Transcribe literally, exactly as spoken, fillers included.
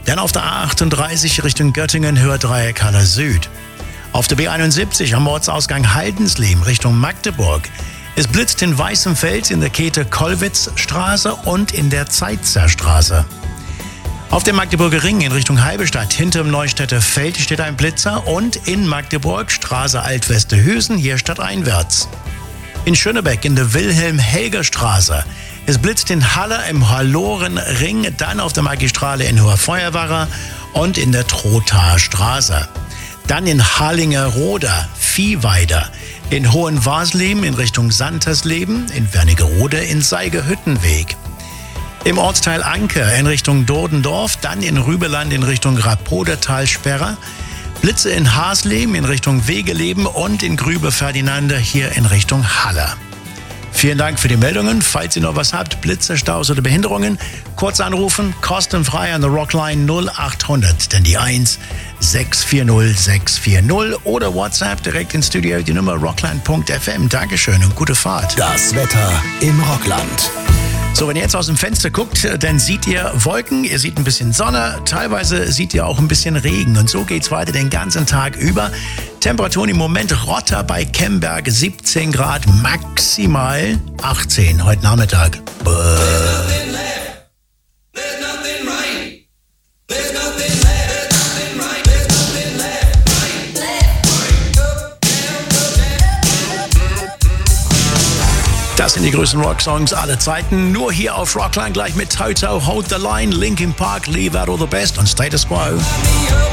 Dann auf der A achtunddreißig Richtung Göttingen, Höherdreieck, Haller Süd. Auf der B einundsiebzig am Ortsausgang Haldensleben Richtung Magdeburg. Es blitzt in Weißenfels in der Kete Kollwitzstraße und in der Zeitzer Straße. Auf dem Magdeburger Ring in Richtung Halberstadt hinterm Neustädter Feld steht ein Blitzer und in Magdeburg Straße Altwesterhüsen, hier stadteinwärts. In Schönebeck in der Wilhelm-Helger-Straße. Es blitzt in Halle im Hallorenring, dann auf der Magistrale in Hoherfeuerwacher und in der Trothaer Straße. Dann in Harlingerroda, Viehweider, in Hohenwasleben in Richtung Santersleben, in Wernigerode in Seigehüttenweg. Im Ortsteil Anker in Richtung Dordendorf, dann in Rübeland in Richtung Rapodertalsperre, Blitze in Hasleben in Richtung Wegeleben und in Grübe-Ferdinande hier in Richtung Halle. Vielen Dank für die Meldungen. Falls ihr noch was habt, Blitze, Staus oder Behinderungen, kurz anrufen, kostenfrei an der Rockline null achthundert, denn die eins sechs vier null sechs vier null oder WhatsApp direkt ins Studio, die Nummer rockland punkt f m. Dankeschön und gute Fahrt. Das Wetter im Rockland. So, wenn ihr jetzt aus dem Fenster guckt, dann seht ihr Wolken, ihr seht ein bisschen Sonne, teilweise seht ihr auch ein bisschen Regen. Und so geht's weiter den ganzen Tag über. Temperaturen im Moment Rotter bei Kemberg siebzehn Grad, maximal achtzehn heute Nachmittag. Bäh. Das sind die größten Rock-Songs aller Zeiten. Nur hier auf Rockland gleich mit Toto, Hold the Line, Linkin Park, Leave Out All the Best und Status Quo.